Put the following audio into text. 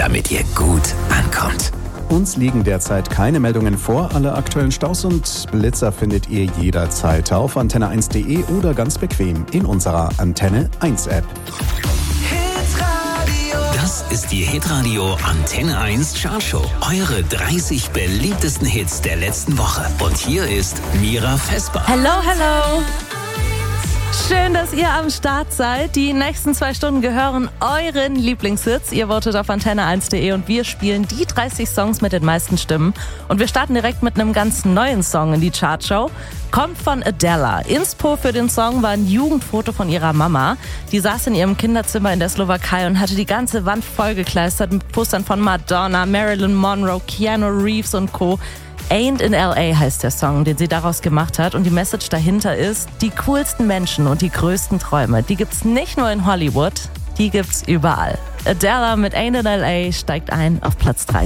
damit ihr gut ankommt. Uns liegen derzeit keine Meldungen vor. Alle aktuellen Staus und Blitzer findet ihr jederzeit auf antenne1.de oder ganz bequem in unserer Antenne 1 App. Das ist die Hitradio Antenne 1 Chartshow. Eure 30 beliebtesten Hits der letzten Woche. Und hier ist Mira Vesper. Hello, hello. Schön, dass ihr am Start seid. Die nächsten 2 Stunden gehören euren Lieblingshits. Ihr votet auf antenne1.de und wir spielen die 30 Songs mit den meisten Stimmen. Und wir starten direkt mit einem ganz neuen Song in die Chartshow. Kommt von Adela. Inspo für den Song war ein Jugendfoto von ihrer Mama. Die saß in ihrem Kinderzimmer in der Slowakei und hatte die ganze Wand vollgekleistert mit Postern von Madonna, Marilyn Monroe, Keanu Reeves und Co. Ain't in L.A. heißt der Song, den sie daraus gemacht hat. Und die Message dahinter ist, die coolsten Menschen und die größten Träume, die gibt's nicht nur in Hollywood, die gibt's überall. Adela mit Ain't in L.A. steigt ein auf Platz 3.